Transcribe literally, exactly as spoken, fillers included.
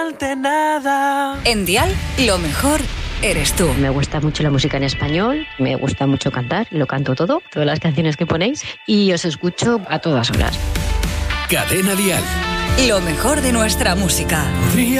Nada. En Dial, lo mejor eres tú. Me gusta mucho la música en español, me gusta mucho cantar, lo canto todo, todas las canciones que ponéis, y os escucho a todas horas. Cadena Dial. Lo mejor de nuestra música.